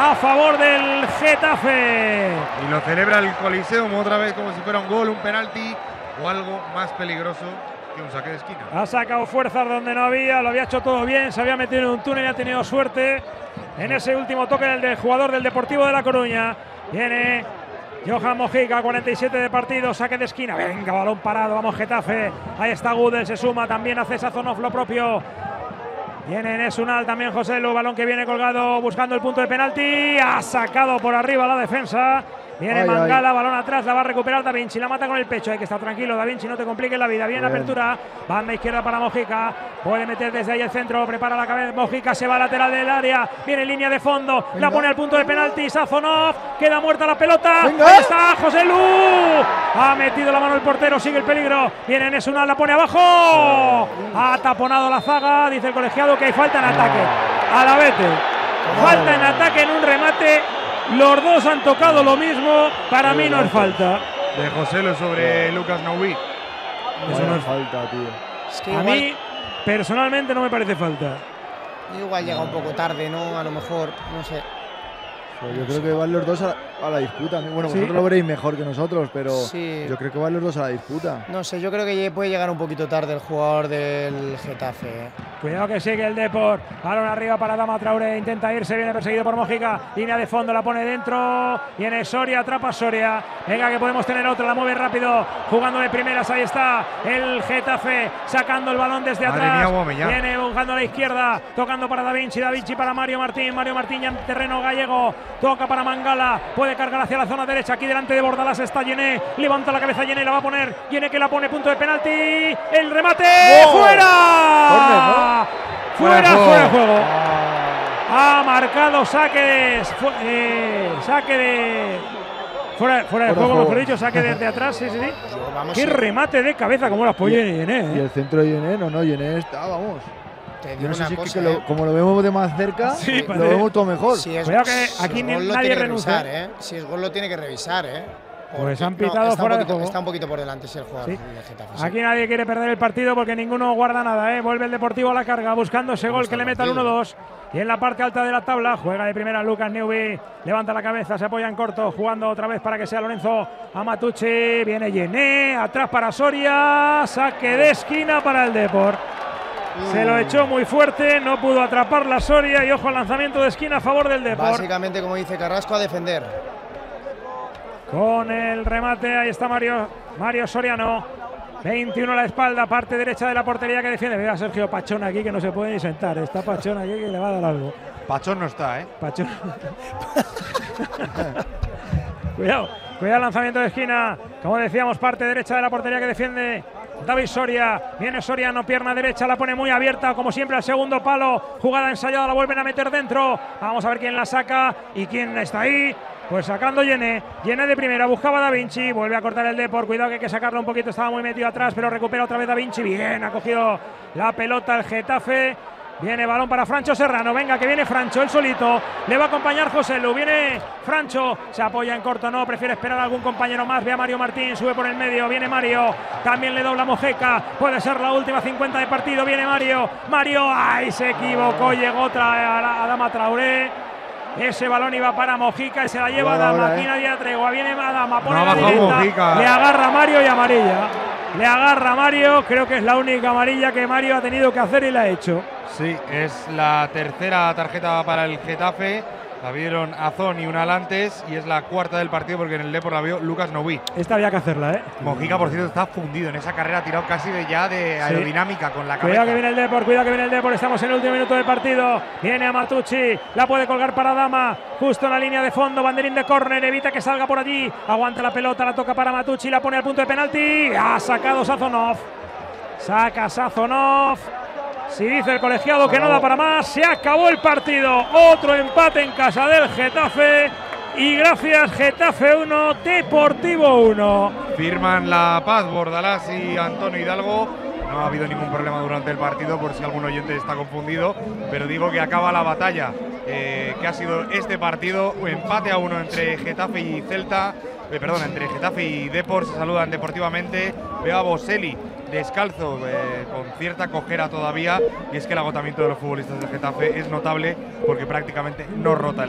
a favor del Getafe. Y lo celebra el Coliseum otra vez como si fuera un gol, un penalti o algo más peligroso que un saque de esquina. Ha sacado fuerzas donde no había, lo había hecho todo bien, se había metido en un túnel y ha tenido suerte en ese último toque del jugador del Deportivo de La Coruña. Viene Johan Mojica, 47 de partido, saque de esquina. Venga, balón parado, vamos Getafe. Ahí está Gudel, se suma, también hace Sazonov lo propio. Viene Enes Unal, también José Lu, balón que viene colgado buscando el punto de penalti. Ha sacado por arriba la defensa. Viene Mangala, balón atrás, la va a recuperar Da Vinci, la mata con el pecho, hay que estar tranquilo, Da Vinci, no te compliques la vida. Bien apertura, banda izquierda para Mojica, puede meter desde ahí el centro, prepara la cabeza, Mojica se va lateral del área, viene línea de fondo, la pone al punto de penalti, Sazonov, queda muerta la pelota, ahí está José Lu, ha metido la mano el portero, sigue el peligro, viene Enes Unal, la pone abajo, ha taponado la zaga, dice el colegiado que hay falta en ataque, a la vete, falta en ataque en un remate. Los dos han tocado lo mismo, para mí no es falta. De José Lu sobre Lucas Noubí. Eso no es falta, tío. Es que a mí, personalmente, no me parece falta. Igual llega un poco tarde, ¿no? A lo mejor, no sé. Pues yo creo que van los dos a la disputa. Bueno, vosotros lo veréis mejor que nosotros, pero yo creo que van los dos a la disputa. No sé, yo creo que puede llegar un poquito tarde el jugador del Getafe. Cuidado que sigue el Depor. Balón arriba para Adama Traoré. Intenta irse, viene perseguido por Mojica. Línea de fondo, la pone dentro. Viene Soria, atrapa Soria. Venga, que podemos tener otra. La mueve rápido, jugando de primeras. Ahí está el Getafe, sacando el balón desde atrás. Viene buscando a la izquierda, tocando para Da Vinci. Da Vinci para Mario Martín. Mario Martín ya en terreno gallego. Toca para Mangala. Puede cargar hacia la zona derecha. Aquí delante de Bordalás está Yené. Levanta la cabeza Yené, la va a poner. Yené que la pone, punto de penalti. El remate. ¡Fuera! Fuera de juego. Ha marcado saque de fuera de juego, mejor dicho, saque desde atrás, sí. Qué remate de cabeza, como las apoyó Yené. Y el centro de Yené, no, Yené está, vamos. Yo no sé si es que como lo vemos de más cerca, lo vemos todo mejor. Si es, cuidado que aquí nadie renuncia. Si es gol lo tiene que revisar, Pues han pitado fuera de juego. Está un poquito por delante el jugador del Getafe. Sí. Aquí nadie quiere perder el partido porque ninguno guarda nada. Vuelve el Deportivo a la carga buscando ese gol que le meta el 1-2. Y en la parte alta de la tabla juega de primera Lucas Noubí. Levanta la cabeza, se apoya en corto, jugando otra vez para que sea Lorenzo Amatucci. Viene Yené, atrás para Soria. Saque de esquina para el Depor. Se lo echó muy fuerte, no pudo atrapar la Soria y ojo al lanzamiento de esquina a favor del Depor. Básicamente, como dice Carrasco, a defender. Con el remate, ahí está Mario Soriano. 21 a la espalda, parte derecha de la portería que defiende. Mira a Sergio Pachón aquí que no se puede ni sentar. Está Pachón aquí que le va a dar algo. Pachón no está, Pachón. Cuidado el lanzamiento de esquina. Como decíamos, parte derecha de la portería que defiende David Soria. Viene Soriano, pierna derecha, la pone muy abierta, como siempre al segundo palo. Jugada ensayada, la vuelven a meter dentro. Vamos a ver quién la saca y quién está ahí. Pues sacando Yené de primera, buscaba Da Vinci, vuelve a cortar el Depor, cuidado que hay que sacarlo un poquito, estaba muy metido atrás, pero recupera otra vez Da Vinci, bien, ha cogido la pelota el Getafe. Viene balón para Francho Serrano, venga que viene Francho, él solito, le va a acompañar José Lu, viene Francho, se apoya en corto, no, prefiere esperar a algún compañero más, ve a Mario Martín, sube por el medio, viene Mario, también le dobla Mojica, puede ser la última 50 de partido, viene Mario, ¡ay, se equivocó, llegó otra Adama Traoré! Ese balón iba para Mojica y se la lleva Adama, aquí nadie atregua, viene Adama, pone la directa, le agarra Mario y amarilla. Le agarra Mario, creo que es la única amarilla que Mario ha tenido que hacer y la ha hecho. Sí, es la tercera tarjeta para el Getafe. La vieron Azón y Unal antes y es la cuarta del partido porque en el Depor la vio Lucas Noubí. Esta había que hacerla, Mojica, por cierto, está fundido en esa carrera, tirado casi de aerodinámica con la cabeza. Cuidado que viene el Depor, estamos en el último minuto del partido. Viene Amatucci, la puede colgar para Adama, justo en la línea de fondo, banderín de córner, evita que salga por allí. Aguanta la pelota, la toca para Amatucci, la pone al punto de penalti. Ha sacado Sazonov. Saca Sazonov. Si dice el colegiado que no da para más, se acabó el partido. Otro empate en casa del Getafe. Y gracias, Getafe 1, Deportivo 1. Firman la paz Bordalás y Antonio Hidalgo. No ha habido ningún problema durante el partido, por si algún oyente está confundido. Pero digo que acaba la batalla que ha sido este partido. Empate a 1 entre Getafe y Celta. Entre Getafe y Depor. Se saludan deportivamente. Veo a Boselli descalzo, con cierta cojera todavía, y es que el agotamiento de los futbolistas del Getafe es notable porque prácticamente no rota el